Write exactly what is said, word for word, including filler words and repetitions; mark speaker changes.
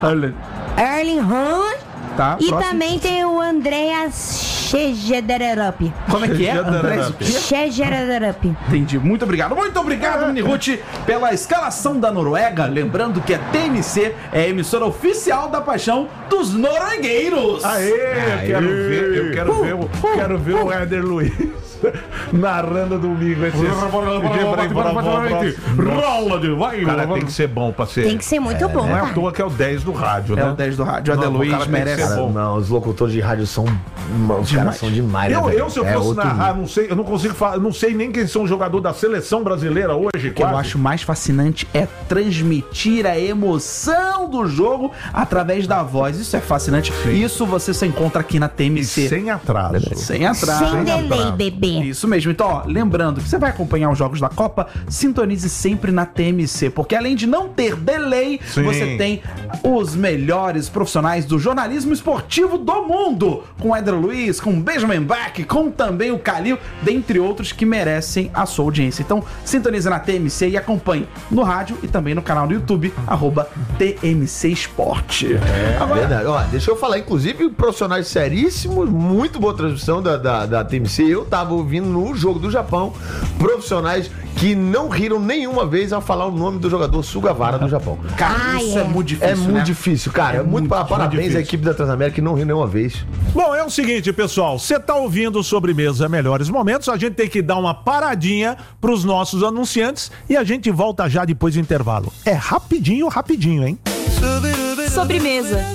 Speaker 1: Erling Haaland.
Speaker 2: Tá,
Speaker 1: e
Speaker 2: próximo.
Speaker 1: também tem o Andreas Schegederup.
Speaker 2: Como é que é? Andrés o quê?
Speaker 1: Schegederup.
Speaker 2: Entendi. Muito obrigado. Muito obrigado, Mini Ruth, pela escalação da Noruega. Lembrando que a T M C é a emissora oficial da paixão dos noruegueiros.
Speaker 3: Aê, eu quero ver, eu quero ver, o, quero ver o Éder Luiz narrando domingo. Esse o cara tem que ser bom pra ser.
Speaker 1: Tem que ser muito bom,
Speaker 3: Não é à
Speaker 1: cara.
Speaker 3: toa que é o dez do rádio,
Speaker 2: É
Speaker 3: né?
Speaker 2: o dez do rádio. O Éder
Speaker 3: Não, o
Speaker 2: Luiz
Speaker 3: cara tem que
Speaker 2: merece.
Speaker 3: ser bom.
Speaker 4: Não, os locutores de rádio são. Os caras são demais,
Speaker 3: Eu,
Speaker 4: né,
Speaker 3: eu, se eu
Speaker 4: velho?
Speaker 3: fosse
Speaker 4: É outro
Speaker 3: narrar,
Speaker 4: nível.
Speaker 3: não sei, eu não consigo falar, não sei nem quem são os jogadores da seleção brasileira hoje,
Speaker 2: O que eu
Speaker 3: quase.
Speaker 2: acho mais fascinante é transmitir a emoção do jogo através da voz. Isso é fascinante. Isso você só encontra aqui na T M C.
Speaker 3: E sem atraso.
Speaker 2: Sem atraso.
Speaker 1: Sem delay, bebê.
Speaker 2: Isso mesmo. Então, ó, lembrando que você vai acompanhar os jogos da Copa, sintonize sempre na T M C, porque além de não ter delay,
Speaker 3: Sim.
Speaker 2: você tem os melhores profissionais do jornalismo esportivo do mundo, com o Éder Luiz, com o Benjamin Bach, com também o Calil, dentre outros que merecem a sua audiência. Então, sintonize na T M C e acompanhe no rádio e também no canal do YouTube, arroba T M C Esporte.
Speaker 4: É verdade. Ó, deixa eu falar, inclusive, profissionais seríssimos, muito boa transmissão da, da, da T M C. Eu tava ouvindo no jogo do Japão, profissionais que não riram nenhuma vez ao falar o nome do jogador Sugawara do Japão.
Speaker 2: Cara,
Speaker 1: Ah,
Speaker 2: isso é.
Speaker 1: é.
Speaker 2: muito difícil,
Speaker 4: É muito
Speaker 2: né?
Speaker 4: difícil, cara. É,
Speaker 2: É
Speaker 4: muito,
Speaker 2: muito,
Speaker 4: parabéns
Speaker 3: muito difícil.
Speaker 4: à equipe da Transamérica que não riu nenhuma vez.
Speaker 3: Bom, é o seguinte, pessoal, você tá ouvindo Sobremesa Melhores Momentos, a gente tem que dar uma paradinha pros nossos anunciantes e a gente volta já depois do intervalo. É rapidinho, rapidinho, hein?
Speaker 5: Sobremesa.